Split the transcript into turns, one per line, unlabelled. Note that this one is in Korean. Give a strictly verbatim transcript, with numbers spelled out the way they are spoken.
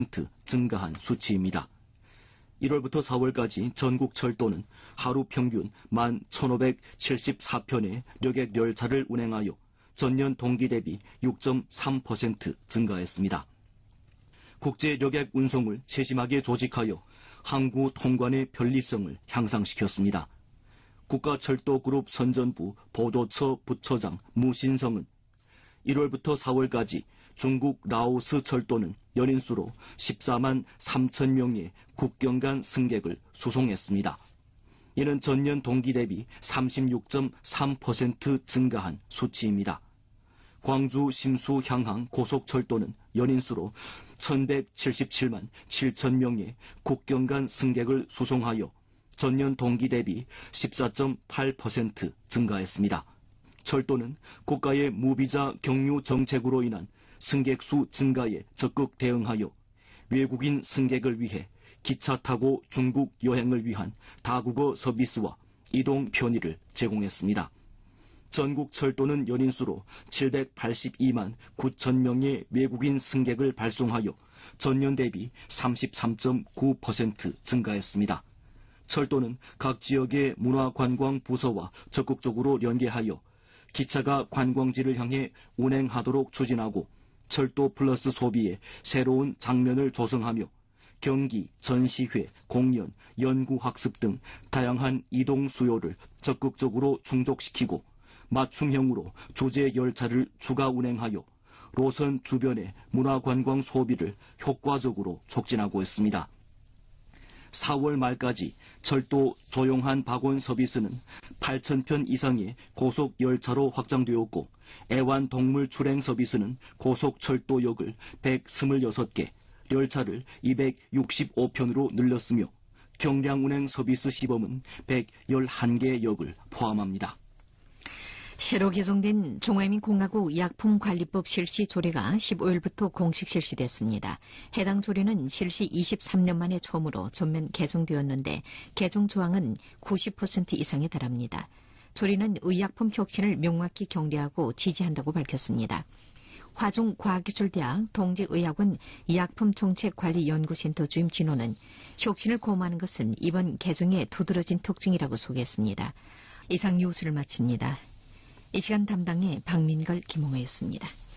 증가한 수치입니다. 일월부터 사월까지 전국 철도는 하루 평균 만 천오백칠십사 편의 여객 열차를 운행하여 전년 동기 대비 육 점 삼 퍼센트 증가했습니다. 국제 여객 운송을 세심하게 조직하여 항구 통관의 편리성을 향상시켰습니다. 국가철도그룹 선전부 보도처 부처장 무신성은 일월부터 사월까지 중국 라오스 철도는 연인수로 십사만 삼천 명의 국경 간 승객을 수송했습니다. 이는 전년 동기 대비 삼십육 점 삼 퍼센트 증가한 수치입니다. 광주 심수 향항 고속철도는 연인수로 천백칠십칠만 칠천 명의 국경 간 승객을 수송하여 전년 동기 대비 십사 점 팔 퍼센트 증가했습니다. 철도는 국가의 무비자 경유 정책으로 인한 승객 수 증가에 적극 대응하여 외국인 승객을 위해 기차 타고 중국 여행을 위한 다국어 서비스와 이동 편의를 제공했습니다. 전국 철도는 연인수로 칠백팔십이만 구천 명의 외국인 승객을 발송하여 전년 대비 삼십삼 점 구 퍼센트 증가했습니다. 철도는 각 지역의 문화관광 부서와 적극적으로 연계하여 기차가 관광지를 향해 운행하도록 추진하고 철도 플러스 소비의 새로운 장면을 조성하며 경기, 전시회, 공연, 연구학습 등 다양한 이동 수요를 적극적으로 충족시키고 맞춤형으로 주제 열차를 추가 운행하여 로선 주변의 문화관광 소비를 효과적으로 촉진하고 있습니다. 사월 말까지 철도 조용한 바곤 서비스는 팔천 편 이상의 고속 열차로 확장되었고 애완동물 출행 서비스는 고속철도역을 백이십육 개, 열차를 이백육십오 편으로 늘렸으며 경량 운행 서비스 시범은 백십일 개 역을 포함합니다.
새로 개정된 중화민공화국 약품관리법 실시 조례가 십오일부터 공식 실시됐습니다. 해당 조례는 실시 이십삼 년 만에 처음으로 전면 개정되었는데 개정 조항은 구십 퍼센트 이상에 달합니다. 조례는 의약품 혁신을 명확히 경계하고 지지한다고 밝혔습니다. 화중과학기술대학 동직의학원 의약품정책관리연구센터 주임 진호는 혁신을 고마하는 것은 이번 개정의 두드러진 특징이라고 소개했습니다. 이상 뉴스를 마칩니다. 이 시간 담당의 박민걸, 김홍호였습니다.